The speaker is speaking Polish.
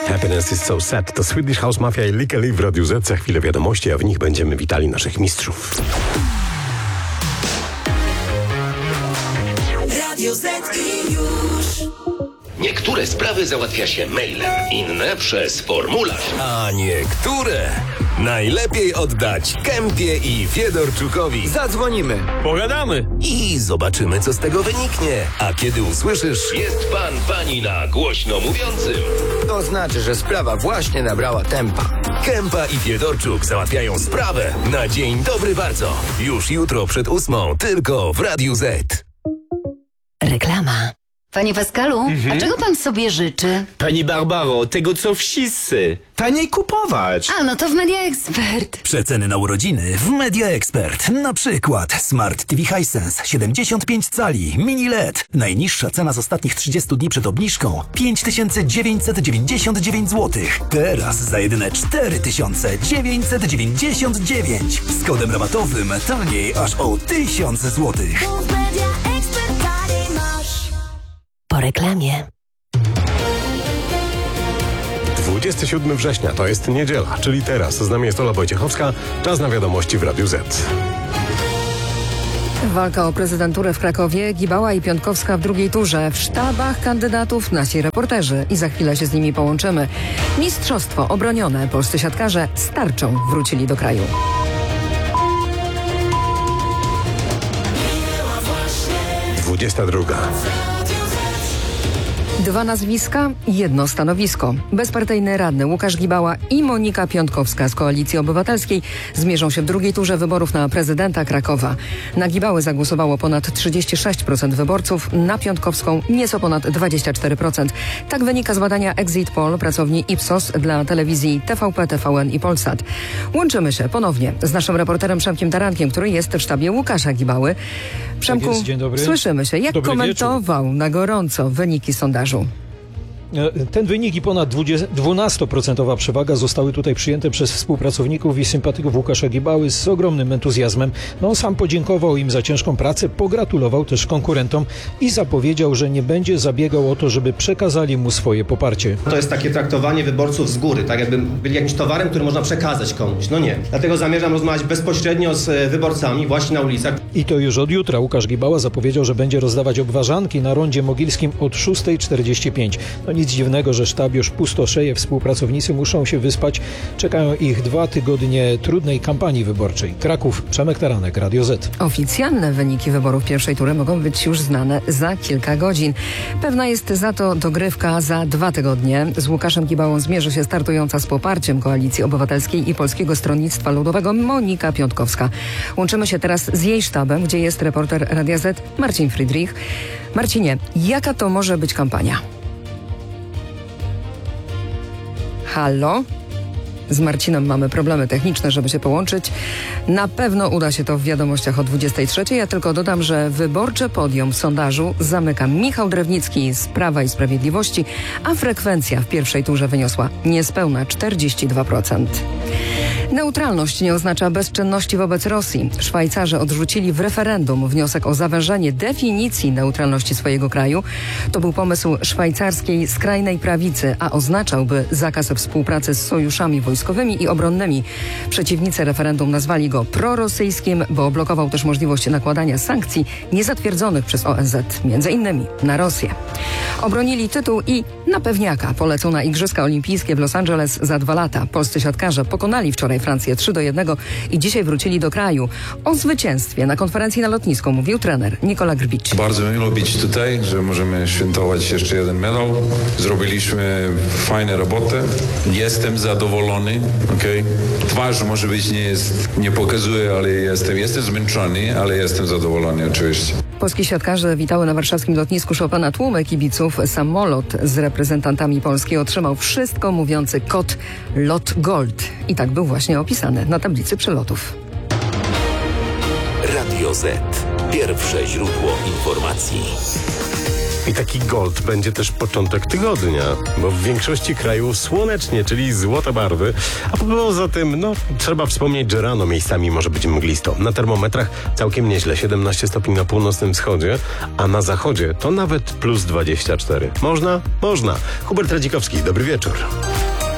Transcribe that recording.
Happiness is so sad. To Swedish House Mafia i Lick Lee w Radiu Z. Za chwilę wiadomości, a w nich będziemy witali naszych mistrzów. Radio Z i już. Niektóre sprawy załatwia się mailem, inne przez formularz. A niektóre najlepiej oddać Kępie i Fiedorczukowi. Zadzwonimy, Pogadamy i zobaczymy, co z tego wyniknie. A kiedy usłyszysz, Jest pani na głośno mówiącym. to znaczy, że sprawa właśnie nabrała tempa. Kępa i Fiedorczuk załatwiają sprawę na dzień dobry bardzo. Już jutro przed 8, tylko w Radiu Z. Reklama. Panie Pascalu, a czego pan sobie życzy? Pani Barbaro, tego co wszyscy. Taniej kupować. A, no to w Media Expert. Przeceny na urodziny w Media Expert. Na przykład Smart TV Hisense 75 cali, mini LED. Najniższa cena z ostatnich 30 dni przed obniżką 5999 zł. Teraz za jedyne 4999. Z kodem rabatowym taniej aż o 1000 zł. Po reklamie. 27 września to jest niedziela, czyli teraz. Z nami jest Ola Wojciechowska. Czas na wiadomości w Radiu Z. Walka o prezydenturę w Krakowie, Gibała i Piontkowska w drugiej turze. W sztabach kandydatów nasi reporterzy i za chwilę się z nimi połączymy. Mistrzostwo obronione. Polscy siatkarze z tarczą wrócili do kraju. Dwudziesta druga. 2 nazwiska, 1 stanowisko. Bezpartyjny radny Łukasz Gibała i Monika Piontkowska z Koalicji Obywatelskiej zmierzą się w drugiej turze wyborów na prezydenta Krakowa. Na Gibały zagłosowało ponad 36% wyborców, na Piontkowską nieco ponad 24%. Tak wynika z badania Exit Poll pracowni Ipsos dla telewizji TVP, TVN i Polsat. Łączymy się ponownie z naszym reporterem Przemkiem Tarankiem, który jest w sztabie Łukasza Gibały. Przemku, Tak jest, dzień dobry. Słyszymy się. Jak Dobry komentował wieczór. na gorąco wyniki sondażu? Ten wynik i ponad 12% przewaga zostały tutaj przyjęte przez współpracowników i sympatyków Łukasza Gibały z ogromnym entuzjazmem. No, on sam podziękował im za ciężką pracę, pogratulował też konkurentom i zapowiedział, że nie będzie zabiegał o to, żeby przekazali mu swoje poparcie. To jest takie traktowanie wyborców z góry, tak jakby byli jakimś towarem, który można przekazać komuś. No nie. Dlatego zamierzam rozmawiać bezpośrednio z wyborcami właśnie na ulicach. I to już od jutra Łukasz Gibała zapowiedział, że będzie rozdawać obwarzanki na rondzie mogilskim od 6:45. No nic dziwnego, że sztab już pustoszeje, współpracownicy muszą się wyspać. Czekają ich 2 tygodnie trudnej kampanii wyborczej. Kraków, Przemek Taranek, Radio Z. Oficjalne wyniki wyborów pierwszej tury mogą być już znane za kilka godzin. Pewna jest za to dogrywka za 2 tygodnie. Z Łukaszem Gibałą zmierzy się startująca z poparciem Koalicji Obywatelskiej i Polskiego Stronnictwa Ludowego Monika Piontkowska. Łączymy się teraz z jej sztabem, gdzie jest reporter Radia Z Marcin Friedrich. Marcinie, jaka to może być kampania? Halo? Z Marcinem mamy problemy techniczne, żeby się połączyć. Na pewno uda się to w wiadomościach o 23. Ja tylko dodam, że wyborcze podium w sondażu zamyka Michał Drewnicki z Prawa i Sprawiedliwości, a frekwencja w pierwszej turze wyniosła niespełna 42%. Neutralność nie oznacza bezczynności wobec Rosji. Szwajcarzy odrzucili w referendum wniosek o zawężenie definicji neutralności swojego kraju. To był pomysł szwajcarskiej skrajnej prawicy, a oznaczałby zakaz współpracy z sojuszami wojskowymi i obronnymi. Przeciwnicy referendum nazwali go prorosyjskim, bo blokował też możliwość nakładania sankcji niezatwierdzonych przez ONZ, między innymi na Rosję. Obronili tytuł i na pewniaka polecą na Igrzyska Olimpijskie w Los Angeles za 2 lata. Polscy siatkarze pokonali wczoraj Francję 3-1 i dzisiaj wrócili do kraju. O zwycięstwie na konferencji na lotnisku mówił trener Nikola Grbicz. Bardzo miło być tutaj, że możemy świętować jeszcze jeden medal. Zrobiliśmy fajne robotę. Jestem zadowolony. Okay. Twarz może być nie pokazuje, ale jestem zmęczony, ale jestem zadowolony oczywiście. Polski siatkarze witały na warszawskim lotnisku Chopina tłumy kibiców. Samolot z reprezentantami Polski otrzymał wszystko mówiący kod LOT Gold. I tak był właśnie opisany na tablicy przelotów. Radio Z. Pierwsze źródło informacji. I taki gold będzie też początek tygodnia, bo w większości krajów słonecznie, czyli złote barwy. A poza tym, trzeba wspomnieć, że rano miejscami może być mglisto. Na termometrach całkiem nieźle, 17 stopni na północnym wschodzie, a na zachodzie to nawet plus 24. Można? Można. Hubert Radzikowski, dobry wieczór.